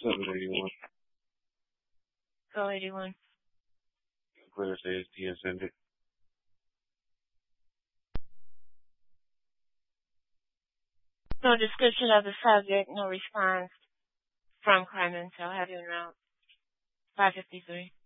781. Go 81. Clear ASD ascended. No description of the subject, no response from crime intel. Have you in route 553.